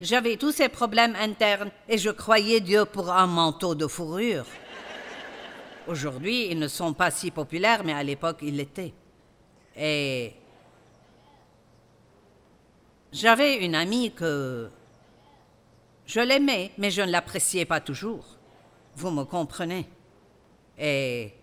J'avais tous ces problèmes internes et je croyais Dieu pour un manteau de fourrure. Aujourd'hui, ils ne sont pas si populaires, mais à l'époque, ils l'étaient. Et j'avais une amie que je l'aimais, mais je ne l'appréciais pas toujours. Vous me comprenez. Et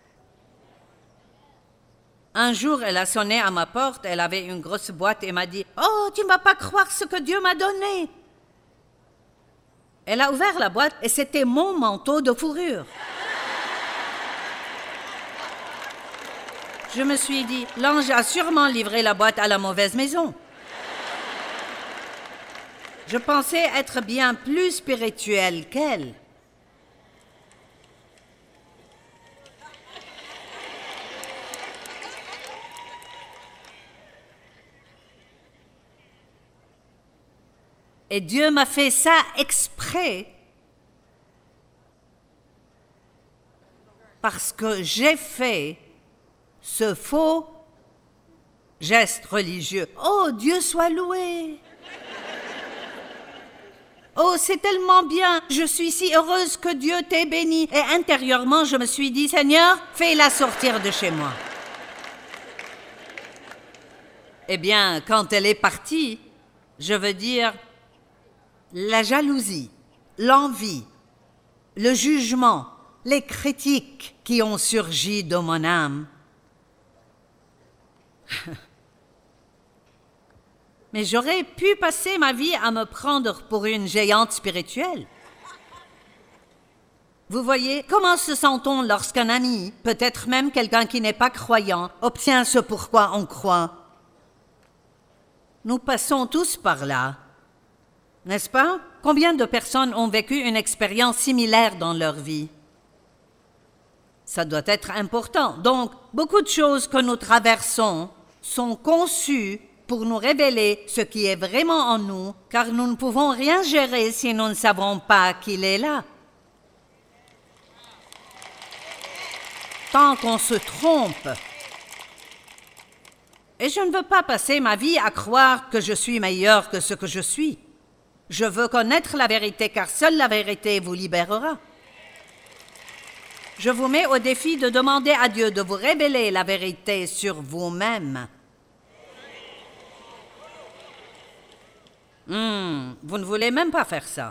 un jour, elle a sonné à ma porte, elle avait une grosse boîte et m'a dit « Oh, tu ne vas pas croire ce que Dieu m'a donné !» Elle a ouvert la boîte et c'était mon manteau de fourrure. Je me suis dit « L'ange a sûrement livré la boîte à la mauvaise maison. » Je pensais être bien plus spirituelle qu'elle. Et Dieu m'a fait ça exprès parce que j'ai fait ce faux geste religieux. Oh, Dieu soit loué! Oh, c'est tellement bien, je suis si heureuse que Dieu t'ait béni. Et intérieurement, je me suis dit, Seigneur, fais-la sortir de chez moi. Eh bien, quand elle est partie, je veux dire, la jalousie, l'envie, le jugement, les critiques qui ont surgi de mon âme. Mais j'aurais pu passer ma vie à me prendre pour une géante spirituelle. Vous voyez, comment se sent-on lorsqu'un ami, peut-être même quelqu'un qui n'est pas croyant, obtient ce pourquoi on croit? Nous passons tous par là, n'est-ce pas? Combien de personnes ont vécu une expérience similaire dans leur vie? Ça doit être important. Donc, beaucoup de choses que nous traversons sont conçues pour nous révéler ce qui est vraiment en nous, car nous ne pouvons rien gérer si nous ne savons pas qu'il est là. Tant qu'on se trompe. Et je ne veux pas passer ma vie à croire que je suis meilleur que ce que je suis. Je veux connaître la vérité, car seule la vérité vous libérera. Je vous mets au défi de demander à Dieu de vous révéler la vérité sur vous-même. Vous ne voulez même pas faire ça.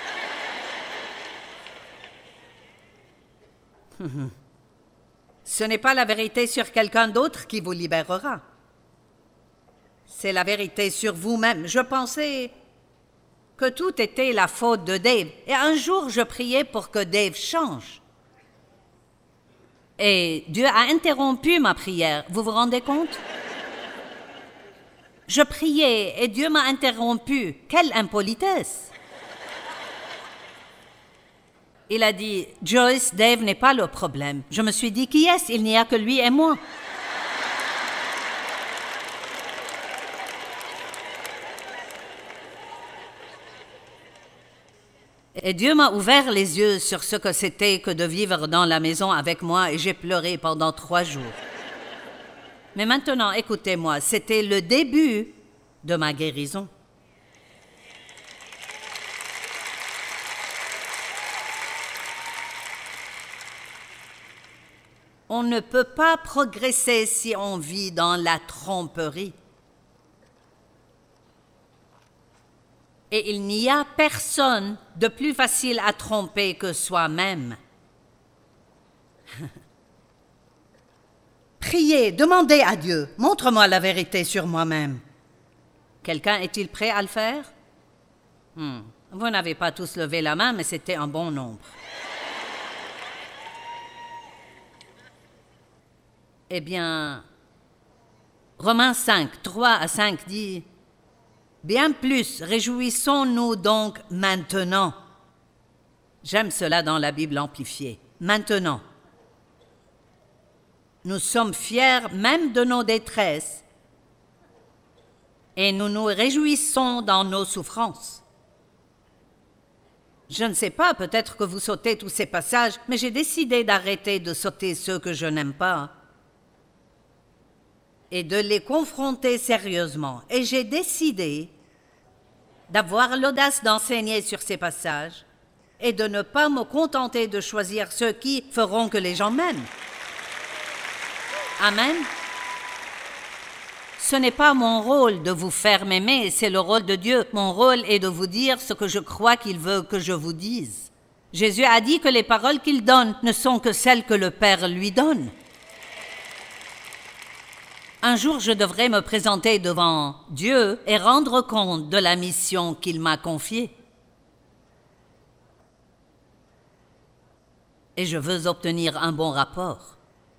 Ce n'est pas la vérité sur quelqu'un d'autre qui vous libérera. C'est la vérité sur vous-même. Je pensais que tout était la faute de Dave. Et un jour, je priais pour que Dave change. Et Dieu a interrompu ma prière. Vous vous rendez compte? Je priais et Dieu m'a interrompu. Quelle impolitesse! Il a dit, Joyce, Dave n'est pas le problème. Je me suis dit, qui est-ce? Il n'y a que lui et moi. Et Dieu m'a ouvert les yeux sur ce que c'était que de vivre dans la maison avec moi et j'ai pleuré pendant 3 jours. Mais maintenant, écoutez-moi, c'était le début de ma guérison. On ne peut pas progresser si on vit dans la tromperie. Et il n'y a personne de plus facile à tromper que soi-même. Priez, demandez à Dieu, montre-moi la vérité sur moi-même. Quelqu'un est-il prêt à le faire? Vous n'avez pas tous levé la main, mais c'était un bon nombre. Eh bien, Romains 5, 3 à 5 dit « Bien plus, réjouissons-nous donc maintenant. » J'aime cela dans la Bible amplifiée. Maintenant. Nous sommes fiers même de nos détresses et nous nous réjouissons dans nos souffrances. Je ne sais pas, peut-être que vous sautez tous ces passages, mais j'ai décidé d'arrêter de sauter ceux que je n'aime pas et de les confronter sérieusement. Et j'ai décidé d'avoir l'audace d'enseigner sur ces passages et de ne pas me contenter de choisir ceux qui feront que les gens m'aiment. Amen. Ce n'est pas mon rôle de vous faire m'aimer, c'est le rôle de Dieu. Mon rôle est de vous dire ce que je crois qu'il veut que je vous dise. Jésus a dit que les paroles qu'il donne ne sont que celles que le Père lui donne. Un jour, je devrais me présenter devant Dieu et rendre compte de la mission qu'il m'a confiée. Et je veux obtenir un bon rapport.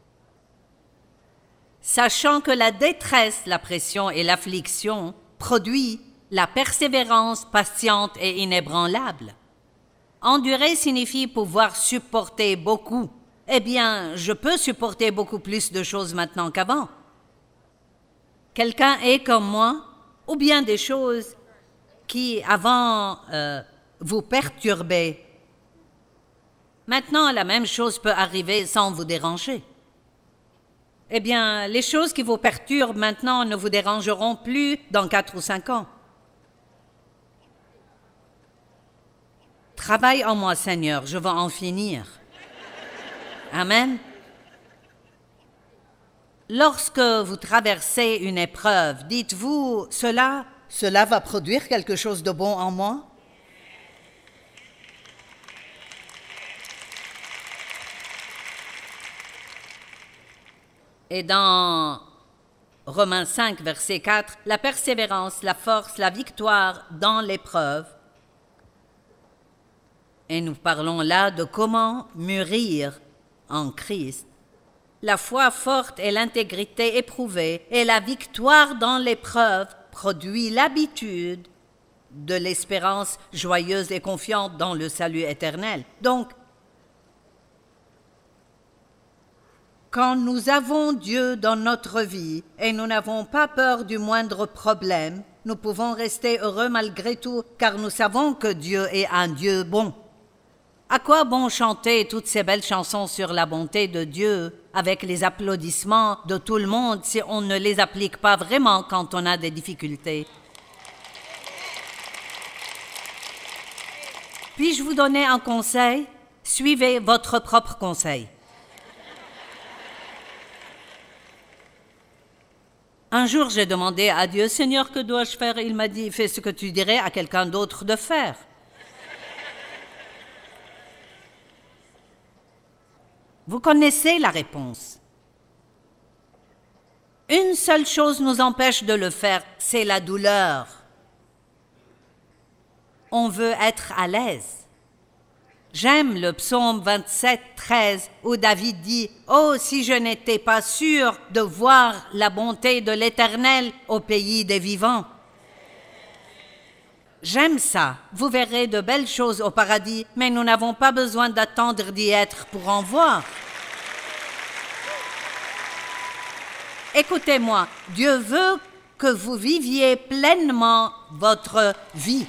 Sachant que la détresse, la pression et l'affliction produit la persévérance patiente et inébranlable. Endurer signifie pouvoir supporter beaucoup. Eh bien, je peux supporter beaucoup plus de choses maintenant qu'avant. Quelqu'un est comme moi, ou bien des choses qui, avant, vous perturbaient. Maintenant, la même chose peut arriver sans vous déranger. Eh bien, les choses qui vous perturbent maintenant ne vous dérangeront plus dans 4 ou 5 ans. Travaille en moi, Seigneur, je vais en finir. Amen. Lorsque vous traversez une épreuve, dites-vous, cela va produire quelque chose de bon en moi? Et dans Romains 5, verset 4, la persévérance, la force, la victoire dans l'épreuve. Et nous parlons là de comment mûrir en Christ. La foi forte et l'intégrité éprouvée et la victoire dans l'épreuve produit l'habitude de l'espérance joyeuse et confiante dans le salut éternel. Donc, quand nous avons Dieu dans notre vie et nous n'avons pas peur du moindre problème, nous pouvons rester heureux malgré tout, car nous savons que Dieu est un Dieu bon. À quoi bon chanter toutes ces belles chansons sur la bonté de Dieu avec les applaudissements de tout le monde si on ne les applique pas vraiment quand on a des difficultés? Puis-je vous donner un conseil? Suivez votre propre conseil. Un jour, j'ai demandé à Dieu, « Seigneur, que dois-je faire ?» Il m'a dit, « Fais ce que tu dirais à quelqu'un d'autre de faire. » Vous connaissez la réponse. Une seule chose nous empêche de le faire, c'est la douleur. On veut être à l'aise. J'aime le psaume 27, 13, où David dit « Oh, si je n'étais pas sûr de voir la bonté de l'Éternel au pays des vivants. » J'aime ça. Vous verrez de belles choses au paradis, mais nous n'avons pas besoin d'attendre d'y être pour en voir. Écoutez-moi, Dieu veut que vous viviez pleinement votre vie.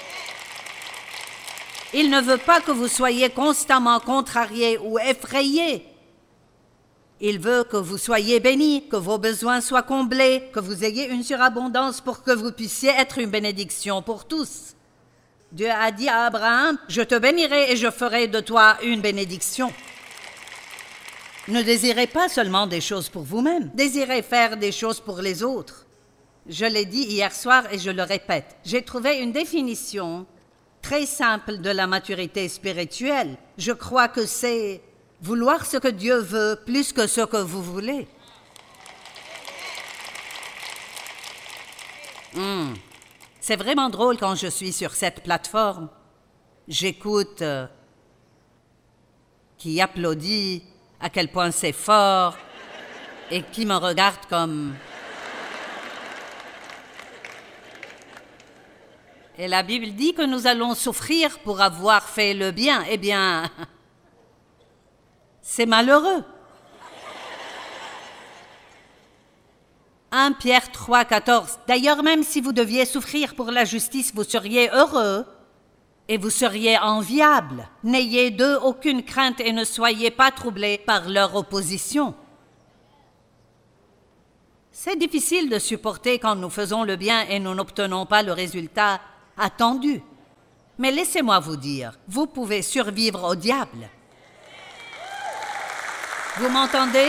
Il ne veut pas que vous soyez constamment contrariés ou effrayés. Il veut que vous soyez bénis, que vos besoins soient comblés, que vous ayez une surabondance pour que vous puissiez être une bénédiction pour tous. Dieu a dit à Abraham, « Je te bénirai et je ferai de toi une bénédiction. » Ne désirez pas seulement des choses pour vous-même, désirez faire des choses pour les autres. Je l'ai dit hier soir et je le répète, j'ai trouvé une définition très simple de la maturité spirituelle. Je crois que c'est vouloir ce que Dieu veut plus que ce que vous voulez. C'est vraiment drôle quand je suis sur cette plateforme. J'écoute qui applaudit, à quel point c'est fort, et qui me regarde comme... Et la Bible dit que nous allons souffrir pour avoir fait le bien. Eh bien, c'est malheureux. 1 Pierre 3, 14. D'ailleurs, même si vous deviez souffrir pour la justice, vous seriez heureux et vous seriez enviables. N'ayez d'eux aucune crainte et ne soyez pas troublés par leur opposition. C'est difficile de supporter quand nous faisons le bien et nous n'obtenons pas le résultat attendu. Mais laissez-moi vous dire, vous pouvez survivre au diable. Vous m'entendez?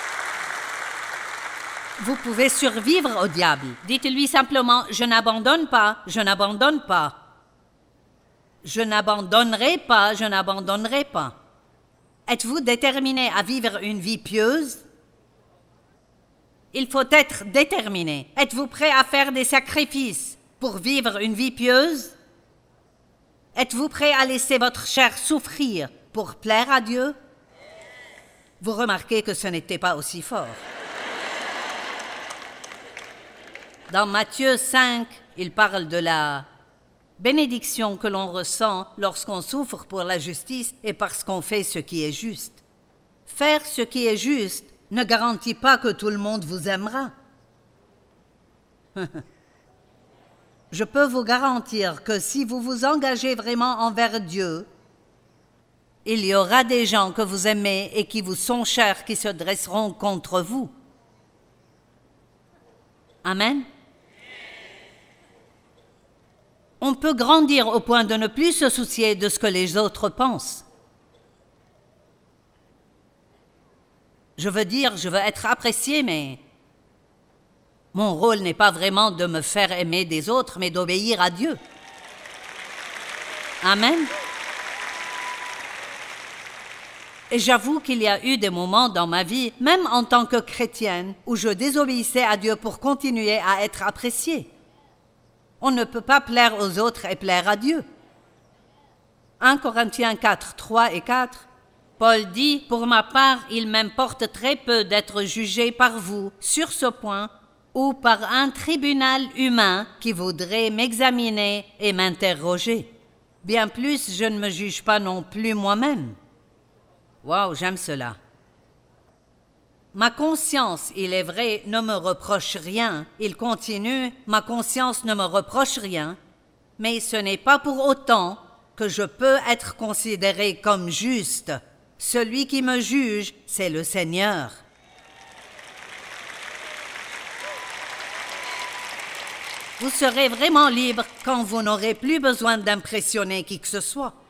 Vous pouvez survivre au diable. Dites-lui simplement, je n'abandonne pas, je n'abandonne pas. Je n'abandonnerai pas, je n'abandonnerai pas. Êtes-vous déterminé à vivre une vie pieuse? Il faut être déterminé. Êtes-vous prêt à faire des sacrifices pour vivre une vie pieuse? Êtes-vous prêt à laisser votre chair souffrir pour plaire à Dieu? Vous remarquez que ce n'était pas aussi fort. Dans Matthieu 5, il parle de la bénédiction que l'on ressent lorsqu'on souffre pour la justice et parce qu'on fait ce qui est juste. Faire ce qui est juste ne garantit pas que tout le monde vous aimera. Je peux vous garantir que si vous vous engagez vraiment envers Dieu, il y aura des gens que vous aimez et qui vous sont chers qui se dresseront contre vous. Amen. On peut grandir au point de ne plus se soucier de ce que les autres pensent. Je veux dire, je veux être apprécié, mais mon rôle n'est pas vraiment de me faire aimer des autres, mais d'obéir à Dieu. Amen. Et j'avoue qu'il y a eu des moments dans ma vie, même en tant que chrétienne, où je désobéissais à Dieu pour continuer à être appréciée. On ne peut pas plaire aux autres et plaire à Dieu. 1 Corinthiens 4, 3 et 4, Paul dit « Pour ma part, il m'importe très peu d'être jugé par vous sur ce point ou par un tribunal humain qui voudrait m'examiner et m'interroger. Bien plus, je ne me juge pas non plus moi-même. » Waouh, j'aime cela. Ma conscience, il est vrai, ne me reproche rien. Il continue, ma conscience ne me reproche rien, mais ce n'est pas pour autant que je peux être considéré comme juste. Celui qui me juge, c'est le Seigneur. Vous serez vraiment libre quand vous n'aurez plus besoin d'impressionner qui que ce soit.